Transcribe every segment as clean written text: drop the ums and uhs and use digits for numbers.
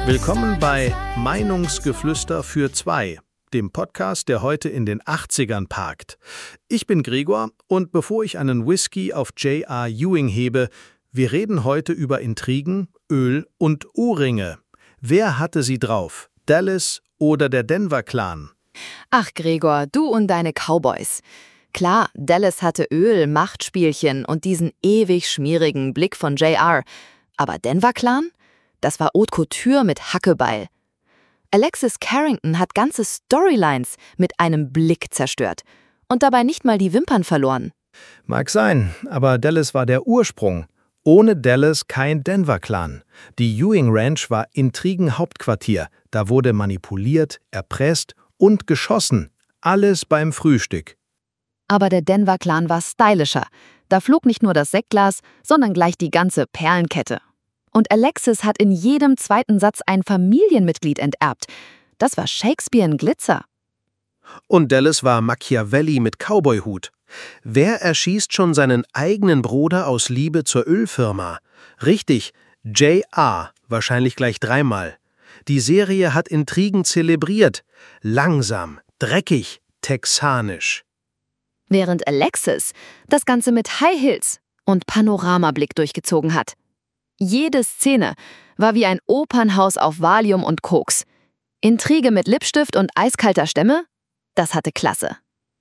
Willkommen bei Meinungsgeflüster für zwei, dem Podcast, der heute in den 80ern parkt. Ich bin Gregor und bevor ich einen Whisky auf J.R. Ewing hebe, wir reden heute über Intrigen, Öl und Ohrringe. Wer hatte sie drauf? Dallas oder der Denver-Clan? Ach Gregor, du und deine Cowboys. Klar, Dallas hatte Öl, Machtspielchen und diesen ewig schmierigen Blick von J.R. Aber Denver-Clan? Das war Haute Couture mit Hackebeil. Alexis Carrington hat ganze Storylines mit einem Blick zerstört und dabei nicht mal die Wimpern verloren. Mag sein, aber Dallas war der Ursprung. Ohne Dallas kein Denver-Clan. Die Ewing Ranch war Intrigen-Hauptquartier. Da wurde manipuliert, erpresst und geschossen. Alles beim Frühstück. Aber der Denver-Clan war stylischer. Da flog nicht nur das Sektglas, sondern gleich die ganze Perlenkette. Und Alexis hat in jedem zweiten Satz ein Familienmitglied enterbt. Das war Shakespeare in Glitzer. Und Dallas war Machiavelli mit Cowboyhut. Wer erschießt schon seinen eigenen Bruder aus Liebe zur Ölfirma? Richtig, J.R., wahrscheinlich gleich 3-mal. Die Serie hat Intrigen zelebriert. Langsam, dreckig, texanisch. Während Alexis das Ganze mit High Heels und Panoramablick durchgezogen hat. Jede Szene war wie ein Opernhaus auf Valium und Koks. Intrige mit Lipstift und eiskalter Stimme? Das hatte Klasse.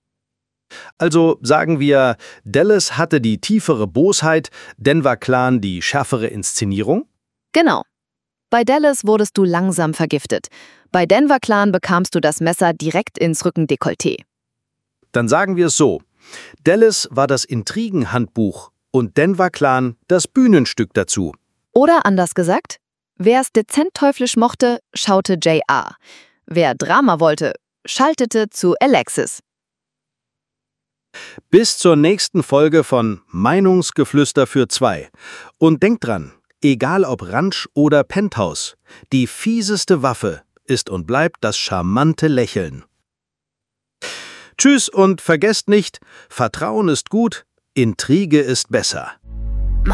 Also sagen wir, Dallas hatte die tiefere Bosheit, Denver-Clan die schärfere Inszenierung? Genau. Bei Dallas wurdest du langsam vergiftet. Bei Denver-Clan bekamst du das Messer direkt ins Rückendekolleté. Dann sagen wir es so. Dallas war das Intrigenhandbuch und Denver-Clan das Bühnenstück dazu. Oder anders gesagt, wer es dezent teuflisch mochte, schaute J.R. Wer Drama wollte, schaltete zu Alexis. Bis zur nächsten Folge von Meinungsgeflüster für zwei. Und denkt dran, egal ob Ranch oder Penthouse, die fieseste Waffe ist und bleibt das charmante Lächeln. Tschüss und vergesst nicht, Vertrauen ist gut, Intrige ist besser.